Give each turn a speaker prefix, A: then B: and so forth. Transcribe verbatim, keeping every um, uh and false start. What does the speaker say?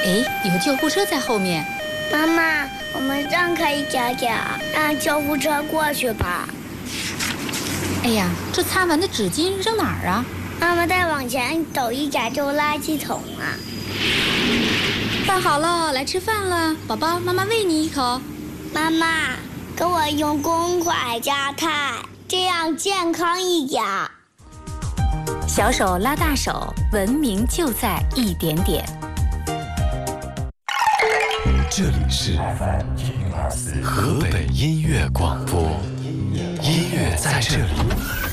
A: 哎，有救护车在后面。
B: 妈妈，我们让开一点点，让救护车过去吧。
A: 哎呀，这擦完的纸巾扔哪儿啊？
B: 妈妈，再往前走一点就垃圾桶了。
A: 饭好了，来吃饭了，宝宝，妈妈喂你一口。
B: 妈妈，给我用公筷加菜，这样健康一点。
A: 小手拉大手，文明就在一点点。
C: 这里是河北音乐广播，音乐在这里。